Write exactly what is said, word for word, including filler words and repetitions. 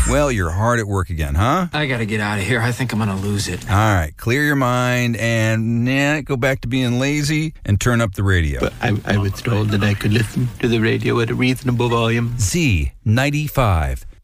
Well, you're hard at work again, huh? I gotta get out of here. I think I'm gonna lose it. All right, clear your mind and nah, go back to being lazy and turn up the radio. But I, I was told that I could listen to the radio at a reasonable volume. Z ninety-five.